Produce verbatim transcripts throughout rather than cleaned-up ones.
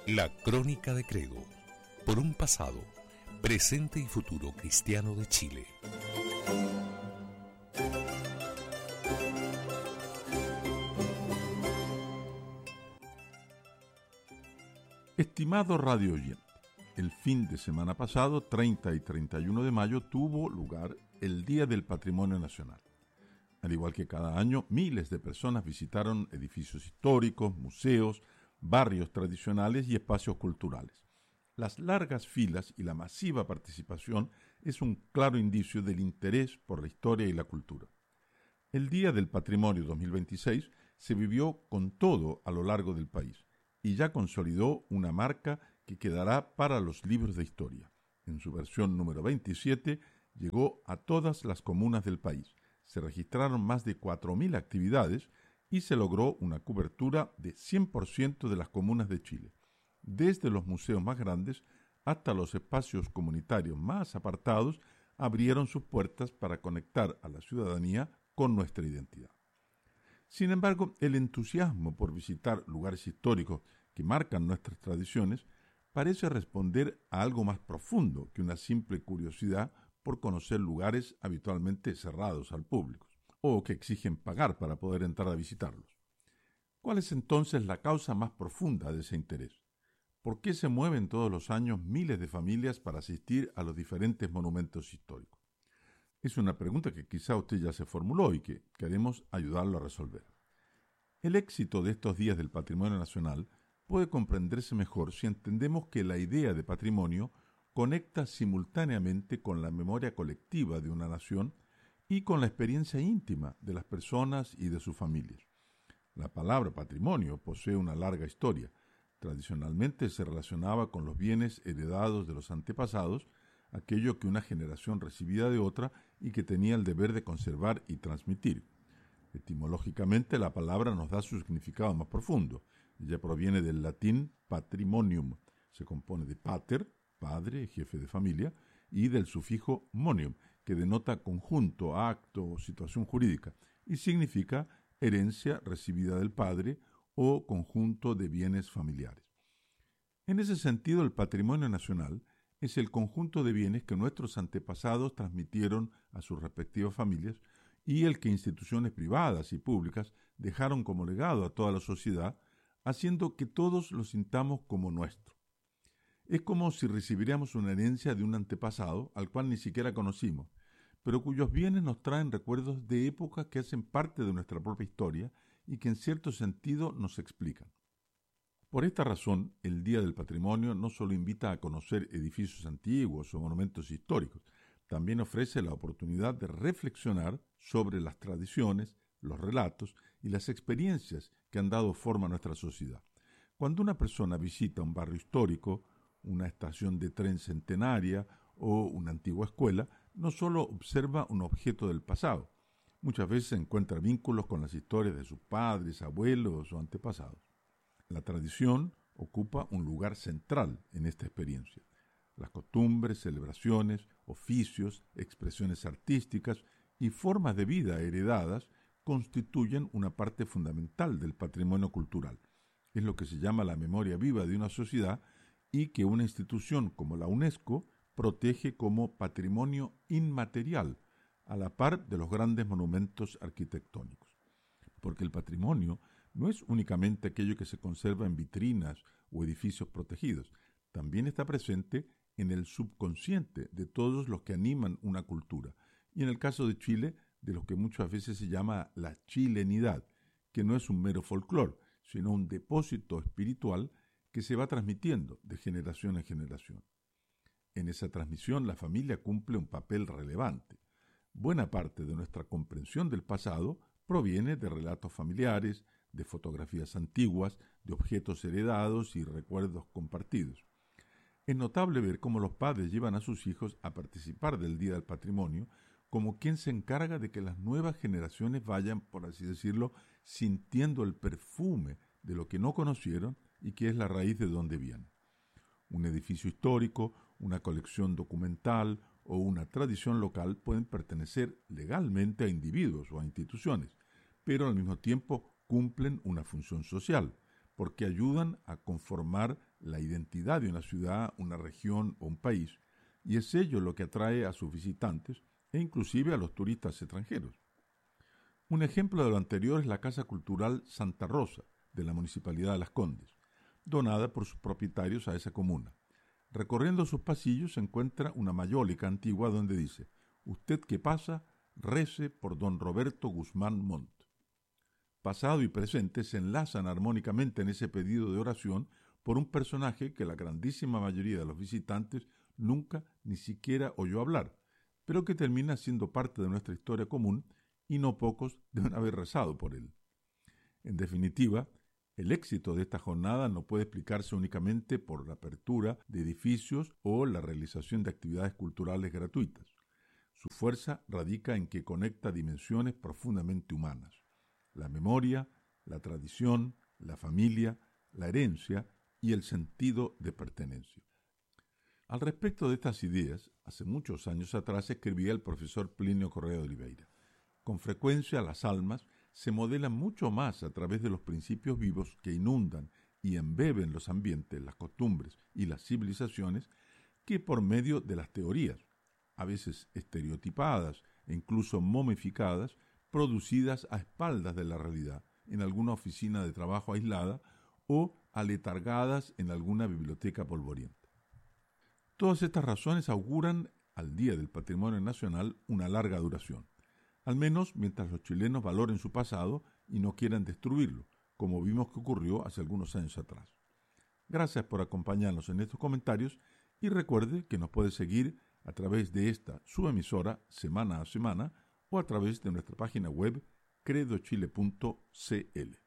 La Crónica de Credo, por un pasado, presente y futuro cristiano de Chile. Estimado radio oyente, el fin de semana pasado, treinta y treinta y uno de mayo, tuvo lugar el Día del Patrimonio Nacional. Al igual que cada año, miles de personas visitaron edificios históricos, museos, barrios tradicionales y espacios culturales. Las largas filas y la masiva participación es un claro indicio del interés por la historia y la cultura. El Día del Patrimonio dos mil veintiséis se vivió con todo a lo largo del país y ya consolidó una marca que quedará para los libros de historia. En su versión número veintisiete llegó a todas las comunas del país. Se registraron más de cuatro mil actividades y se logró una cobertura de cien por ciento de las comunas de Chile, desde los museos más grandes hasta los espacios comunitarios más apartados, abrieron sus puertas para conectar a la ciudadanía con nuestra identidad. Sin embargo, el entusiasmo por visitar lugares históricos que marcan nuestras tradiciones parece responder a algo más profundo que una simple curiosidad por conocer lugares habitualmente cerrados al público, o que exigen pagar para poder entrar a visitarlos. ¿Cuál es entonces la causa más profunda de ese interés? ¿Por qué se mueven todos los años miles de familias para asistir a los diferentes monumentos históricos? Es una pregunta que quizá usted ya se formuló y que queremos ayudarlo a resolver. El éxito de estos días del patrimonio nacional puede comprenderse mejor si entendemos que la idea de patrimonio conecta simultáneamente con la memoria colectiva de una nación y con la experiencia íntima de las personas y de sus familias. La palabra patrimonio posee una larga historia. Tradicionalmente se relacionaba con los bienes heredados de los antepasados, aquello que una generación recibía de otra y que tenía el deber de conservar y transmitir. Etimológicamente, la palabra nos da su significado más profundo. Ella proviene del latín patrimonium. Se compone de pater, padre, jefe de familia, y del sufijo monium, que denota conjunto, acto o situación jurídica, y significa herencia recibida del padre o conjunto de bienes familiares. En ese sentido, el patrimonio nacional es el conjunto de bienes que nuestros antepasados transmitieron a sus respectivas familias y el que instituciones privadas y públicas dejaron como legado a toda la sociedad, haciendo que todos lo sintamos como nuestro. Es como si recibiéramos una herencia de un antepasado al cual ni siquiera conocimos, pero cuyos bienes nos traen recuerdos de épocas que hacen parte de nuestra propia historia y que en cierto sentido nos explican. Por esta razón, el Día del Patrimonio no solo invita a conocer edificios antiguos o monumentos históricos, también ofrece la oportunidad de reflexionar sobre las tradiciones, los relatos y las experiencias que han dado forma a nuestra sociedad. Cuando una persona visita un barrio histórico, una estación de tren centenaria o una antigua escuela, no solo observa un objeto del pasado, muchas veces encuentra vínculos con las historias de sus padres, abuelos o antepasados. La tradición ocupa un lugar central en esta experiencia. Las costumbres, celebraciones, oficios, expresiones artísticas y formas de vida heredadas constituyen una parte fundamental del patrimonio cultural. Es lo que se llama la memoria viva de una sociedad y que una institución como la UNESCO protege como patrimonio inmaterial, a la par de los grandes monumentos arquitectónicos. Porque el patrimonio no es únicamente aquello que se conserva en vitrinas o edificios protegidos, también está presente en el subconsciente de todos los que animan una cultura, y en el caso de Chile, de lo que muchas veces se llama la chilenidad, que no es un mero folclore, sino un depósito espiritual que se va transmitiendo de generación en generación. En esa transmisión la familia cumple un papel relevante. Buena parte de nuestra comprensión del pasado proviene de relatos familiares, de fotografías antiguas, de objetos heredados y recuerdos compartidos. Es notable ver cómo los padres llevan a sus hijos a participar del Día del Patrimonio como quien se encarga de que las nuevas generaciones vayan, por así decirlo, sintiendo el perfume de lo que no conocieron y que es la raíz de donde vienen. Un edificio histórico, una colección documental o una tradición local pueden pertenecer legalmente a individuos o a instituciones, pero al mismo tiempo cumplen una función social, porque ayudan a conformar la identidad de una ciudad, una región o un país, y es ello lo que atrae a sus visitantes e inclusive a los turistas extranjeros. Un ejemplo de lo anterior es la Casa Cultural Santa Rosa, de la Municipalidad de Las Condes, donada por sus propietarios a esa comuna. Recorriendo sus pasillos se encuentra una mayólica antigua donde dice: «Usted que pasa, rece por don Roberto Guzmán Montt». Pasado y presente se enlazan armónicamente en ese pedido de oración por un personaje que la grandísima mayoría de los visitantes nunca ni siquiera oyó hablar, pero que termina siendo parte de nuestra historia común y no pocos deben haber rezado por él. En definitiva, el éxito de esta jornada no puede explicarse únicamente por la apertura de edificios o la realización de actividades culturales gratuitas. Su fuerza radica en que conecta dimensiones profundamente humanas: la memoria, la tradición, la familia, la herencia y el sentido de pertenencia. Al respecto de estas ideas, hace muchos años atrás escribía el profesor Plinio Correa de Oliveira: con frecuencia las almas se modelan mucho más a través de los principios vivos que inundan y embeben los ambientes, las costumbres y las civilizaciones que por medio de las teorías, a veces estereotipadas e incluso momificadas, producidas a espaldas de la realidad, en alguna oficina de trabajo aislada o aletargadas en alguna biblioteca polvorienta. Todas estas razones auguran al Día del Patrimonio Nacional una larga duración, al menos mientras los chilenos valoren su pasado y no quieran destruirlo, como vimos que ocurrió hace algunos años atrás. Gracias por acompañarnos en estos comentarios y recuerde que nos puede seguir a través de esta su emisora semana a semana o a través de nuestra página web credo chile punto c l.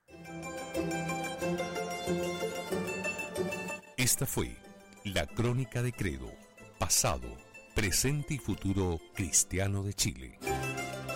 Esta fue la Crónica de Credo, pasado, presente y futuro cristiano de Chile.